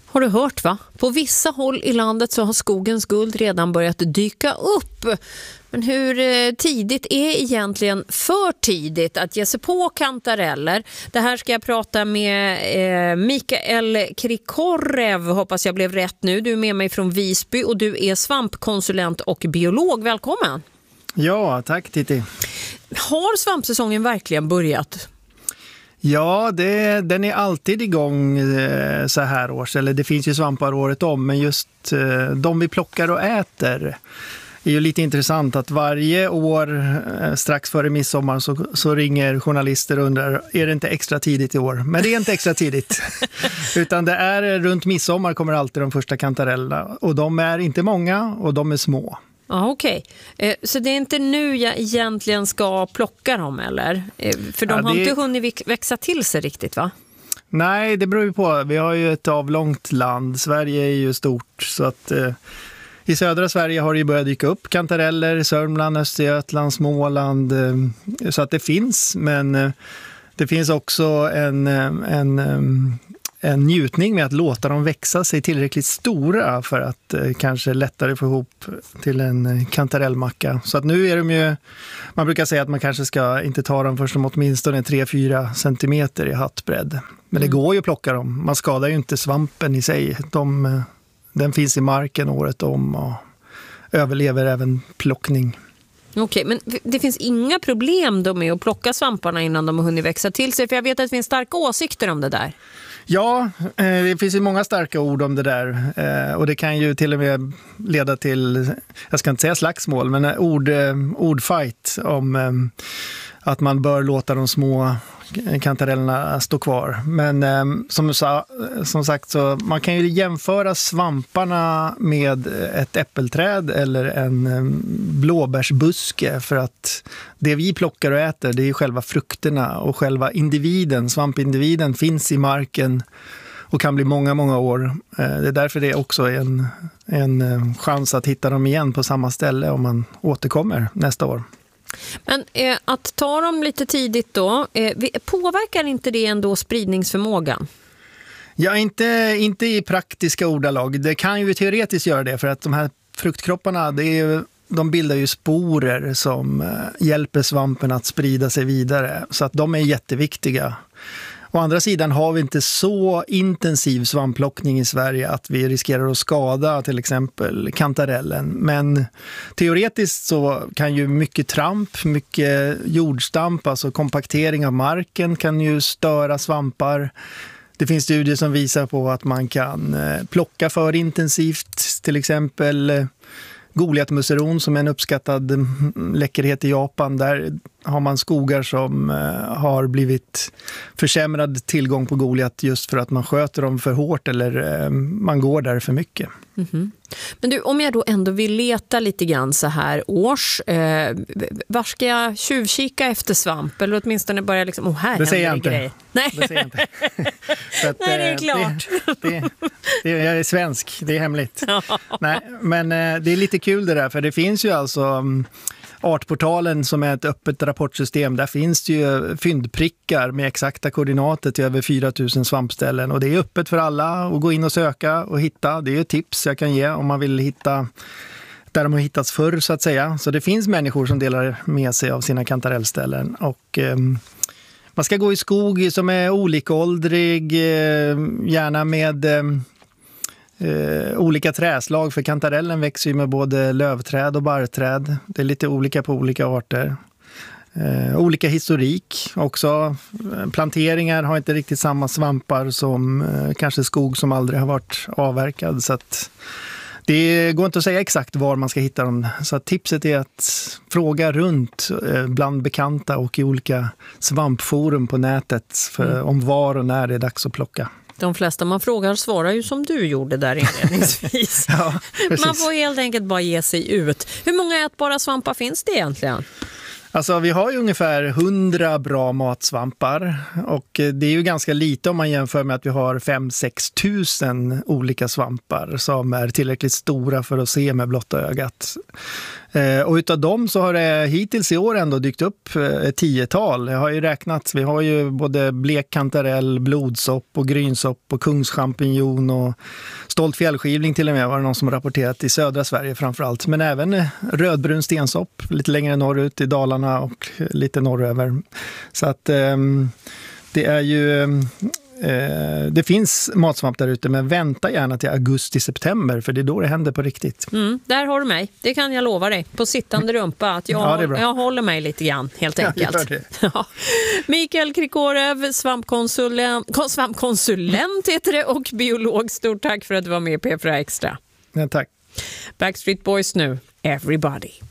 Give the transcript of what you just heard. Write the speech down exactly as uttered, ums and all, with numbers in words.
Har du hört va? På vissa håll i landet så har skogens guld redan börjat dyka upp. Men hur tidigt är egentligen för tidigt att ge sig på kantareller? Det här ska jag prata med eh, Mikael Krikorev, hoppas jag blev rätt nu. Du är med mig från Visby och du är svampkonsulent och biolog. Välkommen! Ja, tack Titti. Har svampsäsongen verkligen börjat? Ja, det, den är alltid igång eh, så här års. Eller det finns ju svampar året om, men just eh, de vi plockar och äter är ju lite intressant att varje år eh, strax före midsommar så, så ringer journalister och undrar, är det inte extra tidigt i år? Men det är inte extra tidigt. Utan det är runt midsommar kommer alltid de första kantarellerna. Och de är inte många och de är små. Ja, okej. Okay. Så det är inte nu jag egentligen ska plocka dem, eller? För de ja, det... har inte hunnit växa till sig riktigt, va? Nej, det beror ju på. Vi har ju ett avlångt land. Sverige är ju stort, så att eh, i södra Sverige har det ju börjat dyka upp kantareller, Sörmland, Östergötland, Småland. Eh, så att det finns, men eh, det finns också en... en eh, en njutning med att låta dem växa sig tillräckligt stora för att eh, kanske lättare få ihop till en kantarellmacka. Så att nu är de ju, man brukar säga att man kanske ska inte ta dem först om åtminstone tre till fyra centimeter i hattbredd. Men mm. det går ju att plocka dem. Man skadar ju inte svampen i sig. De, den finns i marken året om och överlever även plockning. Okej, men det finns inga problem då med att plocka svamparna innan de har hunnit växa till sig? För jag vet att det finns starka åsikter om det där. Ja, det finns ju många starka ord om det där och det kan ju till och med leda till, jag ska inte säga slagsmål, men ord, ordfight om att man bör låta de små kantarellerna stå kvar. Men som, sa, som sagt så man kan ju jämföra svamparna med ett äppelträd eller en blåbärsbuske, för att det vi plockar och äter, det är ju själva frukterna och själva individen, svampindividen finns i marken och kan bli många, många år. Det är därför det också är en, en chans att hitta dem igen på samma ställe om man återkommer nästa år. Men eh, att ta dem lite tidigt då, eh, påverkar inte det ändå spridningsförmågan? Ja, inte, inte i praktiska ordalag. Det kan ju teoretiskt göra det, för att de här fruktkropparna, det är ju, de bildar ju sporer som eh, hjälper svampen att sprida sig vidare. Så att de är jätteviktiga. Å andra sidan har vi inte så intensiv svampplockning i Sverige att vi riskerar att skada till exempel kantarellen. Men teoretiskt så kan ju mycket tramp, mycket jordstamp, alltså kompaktering av marken kan ju störa svampar. Det finns studier som visar på att man kan plocka för intensivt, till exempel Goliatmusseron som är en uppskattad läckerhet i Japan. Där har man skogar som har blivit försämrad tillgång på Goliat just för att man sköter dem för hårt eller man går där för mycket. Mm-hmm. Men du, om jag då ändå vill leta lite grann så här års, eh, var ska jag tjuvkika efter svamp? Eller åtminstone börja liksom, åh oh, här det säger jag inte. Grej. Nej. Det säger jag inte. att, Nej, det är klart. Det, det, det, jag är svensk, det är hemligt. Ja. Nej, men det är lite kul det där, för det finns ju alltså Artportalen som är ett öppet rapportsystem. Där finns det ju fyndprickar med exakta koordinater till över fyra tusen svampställen. Och det är öppet för alla att gå in och söka och hitta. Det är ju tips jag kan ge om man vill hitta där de har hittats förr så att säga. Så det finns människor som delar med sig av sina kantarellställen. Och eh, man ska gå i skog som är olikåldrig, eh, gärna med... Eh, Uh, olika träslag, för kantarellen växer ju med både lövträd och barrträd. Det är lite olika på olika arter. Uh, olika historik också. Planteringar har inte riktigt samma svampar som uh, kanske skog som aldrig har varit avverkad. Så att det går inte att säga exakt var man ska hitta dem. Så att tipset är att fråga runt uh, bland bekanta och i olika svampforum på nätet för, mm. om var och när det är dags att plocka. De flesta man frågar svarar ju som du gjorde där inledningsvis. Ja, man får helt enkelt bara ge sig ut. Hur många ätbara svampar finns det egentligen? Alltså vi har ju ungefär hundra bra matsvampar och det är ju ganska lite om man jämför med att vi har fem till sex tusen olika svampar som är tillräckligt stora för att se med blotta ögat. Eh, och utav dem så har det hittills i år ändå dykt upp ett tiotal. Jag har ju räknat, vi har ju både blek kantarell, blodsopp och grynsopp och kungschampinjon och stolt fjällskivling till och med var det någon som rapporterat i södra Sverige framförallt. Men även rödbrun stensopp lite längre norrut i Dalarna och lite norröver. Så att eh, det är ju... Eh, det finns matsvamp där ute, men vänta gärna till augusti-september för det är då det händer på riktigt. Mm, där har du mig, det kan jag lova dig, på sittande rumpa att jag, ja, jag håller mig lite grann helt enkelt. Ja, det ja. Mikael Krikorev, svampkonsulent, svampkonsulent heter det, och biolog. Stort tack för att du var med i P fyra Extra. Ja, tack. Backstreet Boys nu, Everybody.